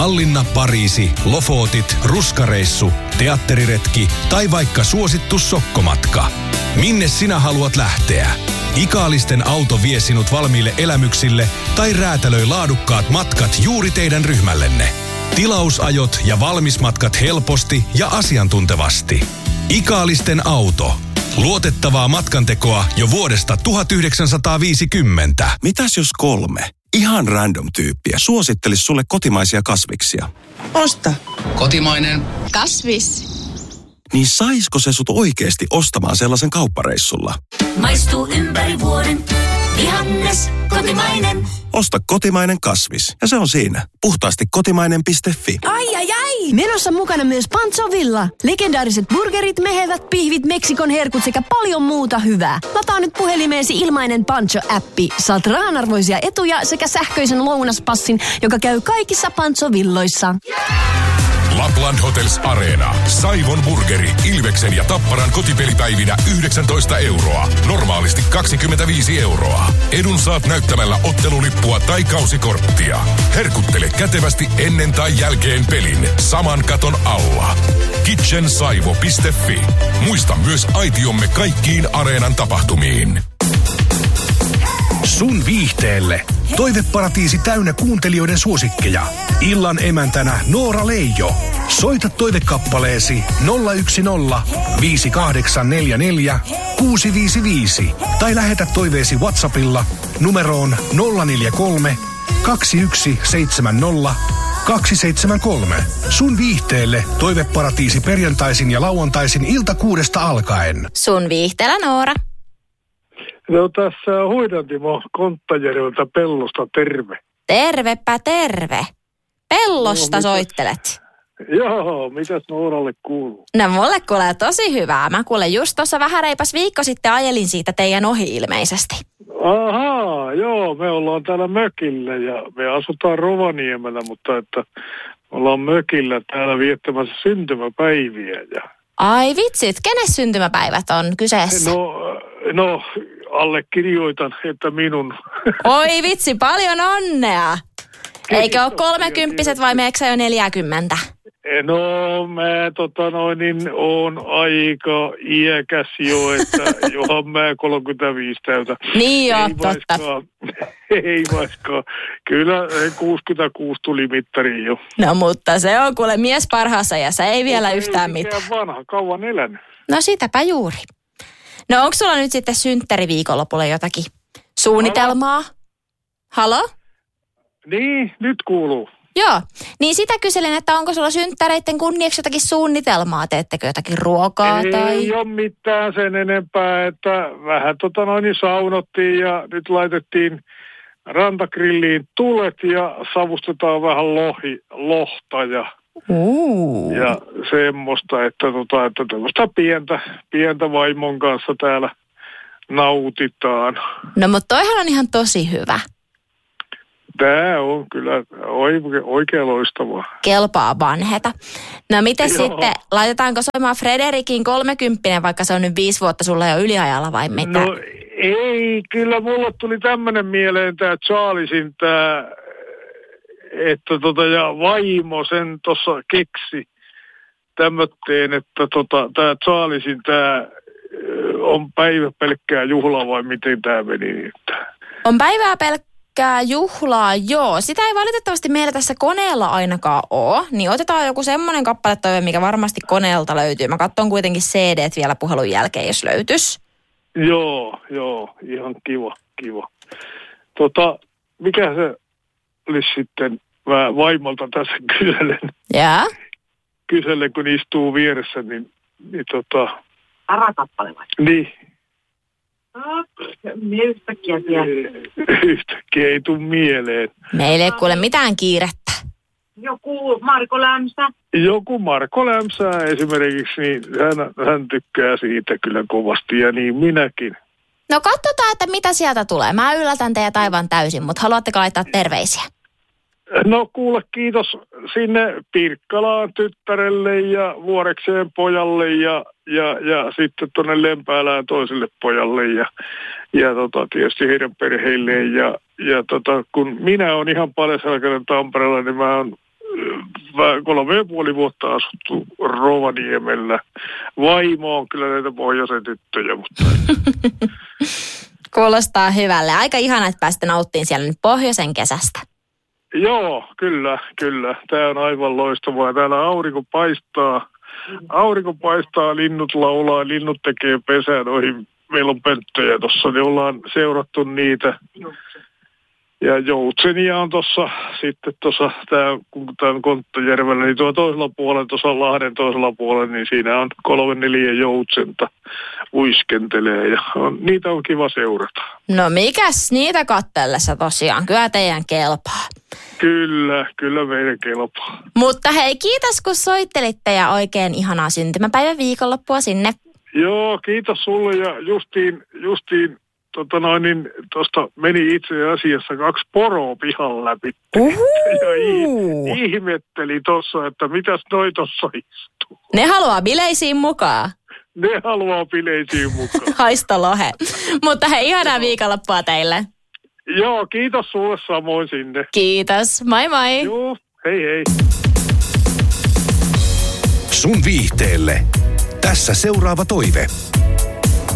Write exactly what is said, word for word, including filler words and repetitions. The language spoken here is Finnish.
Tallinna, Pariisi, Lofotit, ruskareissu, teatteriretki tai vaikka suosittu sokkomatka. Minne sinä haluat lähteä? Ikaalisten auto vie sinut valmiille elämyksille tai räätälöi laadukkaat matkat juuri teidän ryhmällenne. Tilausajot ja valmismatkat helposti ja asiantuntevasti. Ikaalisten auto. Luotettavaa matkantekoa jo vuodesta tuhatyhdeksänsataaviisikymmentä. Mitäs jos kolme ihan random tyyppiä suosittelisi sulle kotimaisia kasviksia? Osta. Kotimainen. Kasvis. Niin saisko se sut oikeesti ostamaan sellaisen kauppareissulla? Maistuu ympäri vuoden. Vihannes, kotimainen. Osta kotimainen kasvis ja se on siinä. Puhtaasti kotimainen piste fi. Ai ai ai! Menossa mukana myös Pancho Villa. Legendaariset burgerit, mehevät pihvit, Meksikon herkut sekä paljon muuta hyvää. Lataa nyt puhelimeesi ilmainen Pancho-appi. Saat rahanarvoisia etuja sekä sähköisen lounaspassin, joka käy kaikissa Pancho Villoissa. Lapland Hotels Arena. Saivon burgeri, Ilveksen ja Tapparan kotipelipäivinä yhdeksäntoista euroa. Normaalisti kaksikymmentäviisi euroa. Edun saat näyttämällä ottelulippua tai kausikorttia. Herkuttele kätevästi ennen tai jälkeen pelin. Saman katon alla. kitchen saivo piste fi. Muista myös aitiomme kaikkiin Areenan tapahtumiin. Sun viihteelle. Toiveparatiisi täynnä kuuntelijoiden suosikkeja. Illan emäntänä Noora Leijo. Soita toivekappaleesi nolla yksi nolla viisi kahdeksan neljä neljä kuusi viisi viisi tai lähetä toiveesi WhatsAppilla numeroon nolla neljä kolme kaksi yksi seitsemän nolla kaksi seitsemän kolme. Sun viihteelle toiveparatiisi perjantaisin ja lauantaisin ilta kuudesta alkaen. Sun viihteellä Noora. No tässä Huidantimo Konttajärveltä Pellosta, terve. Tervepä terve. Pellosta no, soittelet. Joo, mitäs Nooralle kuuluu? No mulle kuulee tosi hyvää. Mä kuulen just tuossa vähän reipas viikko sitten ajelin siitä teidän ohi ilmeisesti. Ahaa, joo, me ollaan täällä mökillä ja me asutaan Rovaniemellä, mutta että me ollaan mökillä täällä viettämässä syntymäpäiviä. Ja... Ai vitsit, kenen syntymäpäivät on kyseessä? No, no allekirjoitan, että minun. Oi vitsi, paljon onnea! Eikö ole kolmekymppiset vai meneekö sä jo neljäkymmentä? No mä tota noin niin oon aika iäkäs jo, että johan mä kolmekymmentäviisi täytä. Niin joo, totta. Ei vaiskaan. Kyllä kuusikymmentäkuusi tuli mittariin jo. No mutta se on kuule mies parhaassa ja se ei vielä mutta yhtään ei mitään. Vanha, kauan elänyt. No sitäpä juuri. No onko sulla nyt sitten synttäriviikonlopulla jotakin suunnitelmaa? Halo? Halo? Niin, nyt kuuluu. Joo, niin sitä kyselin, että onko sulla synttäreiden kunniaksi jotakin suunnitelmaa? Teettekö jotakin ruokaa ei tai? Ei ole mitään sen enempää, että vähän tota noin saunottiin ja nyt laitettiin rantagrilliin tulet ja savustetaan vähän lohi, lohta ja, uh. ja semmoista, että, tota, että tämmöistä pientä, pientä vaimon kanssa täällä nautitaan. No mutta toihan on ihan tosi hyvä. Tämä on kyllä oikein, oikein loistavaa. Kelpaa vanheta. No miten Joo. sitten, laitetaanko soimaan Frederikin kolmekymppinen, vaikka se on nyt viisi vuotta sulla jo yliajalla vai mitä? No ei, kyllä mulle tuli tämmöinen mieleen tämä Charlesin tämä, että tota ja vaimo sen tuossa keksi tämmötteen, että tota tämä Charlesin tämä on päivä pelkkää juhlaa vai miten tämä meni? On päivää pelkkää. Juhlaa, joo. Sitä ei valitettavasti meillä tässä koneella ainakaan ole. Niin otetaan joku semmoinen kappaletoive, mikä varmasti koneelta löytyy. Mä katson kuitenkin C D:t vielä puhelun jälkeen, jos löytys. Joo, joo. Ihan kiva, kiva. Tota, mikä se olisi sitten? Mä vaimolta tässä kyselen. Jaa? Kyselen, kun istuu vieressä, niin, niin tota... Arakappale vai? Niin. Mie yhtäkkiä tiedä. Yhtäkkiä ei tule mieleen. Meillä ei kuule mitään kiirettä. Joku Marko Lämsä. Joku Marko Lämsä esimerkiksi, niin hän, hän tykkää siitä kyllä kovasti ja niin minäkin. No katsotaan, että mitä sieltä tulee. Mä yllätän teidät aivan täysin, mutta haluatteko laittaa terveisiä? No kuule, kiitos sinne Pirkkalaan tyttärelle ja Vuorekseen pojalle ja, ja, ja sitten tuonne Lempäälään toiselle pojalle ja, ja tota, tietysti heidän perheilleen. Ja, ja tota, kun minä olen ihan Paljasalkainen Tampereella, niin mä oon kolme ja puoli vuotta asuttu Rovaniemellä. Vaimo on kyllä näitä pohjoisen tyttöjä, mutta... Kuulostaa hyvälle. Aika ihana, että pääsitte nauttimaan siellä nyt pohjoisen kesästä. Joo, kyllä, kyllä. Tämä on aivan loistavaa. Täällä aurinko paistaa. Aurinko paistaa, linnut laulaa, linnut tekee pesää noihin. Meillä on pönttöjä tuossa, niin ollaan seurattu niitä. Ja joutsenia on tuossa sitten tuossa, kun tämä on Konttajärvellä, niin tuo toisella puolella, tuossa Lahden toisella puolella, niin siinä on kolme neljä joutsenta uiskentelee ja on, niitä on kiva seurata. No mikäs niitä katsellessa tosiaan, kyllä teidän kelpaa. Kyllä, kyllä meidän kelpaa. Mutta hei, kiitos kun soittelitte ja oikein ihanaa syntymäpäivän viikonloppua sinne. Joo, kiitos sulle ja justiin, justiin tota noin, niin tuosta meni itse asiassa kaksi poroa pihan läpi. Ja ihmetteli tuossa, että mitäs noi tuossa istuu. Ne haluaa bileisiin mukaan. Ne haluaa bileisiin mukaan. Haista lohe. Mutta hei, ihanaa viikonloppua teille. Joo, kiitos sulle samoin sinne. Kiitos, moi moi. Joo, hei hei. Sun viihteelle. Tässä seuraava toive.